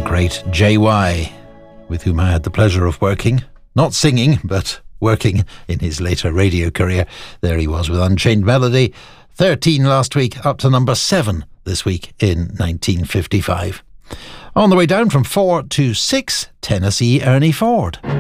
great JY, with whom I had the pleasure of working, not singing, but working in his later radio career. There he was with Unchained Melody, 13 last week, up to number 7 this week in 1955. On the way down from 4 to 6, Tennessee Ernie Ford.